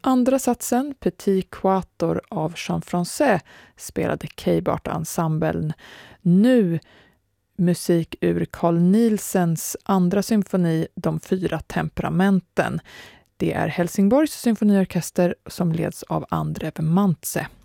Andra satsen, Petit Quator av Jean Francais, spelade K-Bart-ensemblen. Nu musik ur Carl Nielsens andra symfoni, De 4 temperamenten. Det är Helsingborgs symfoniorkester som leds av Andrev Mantze.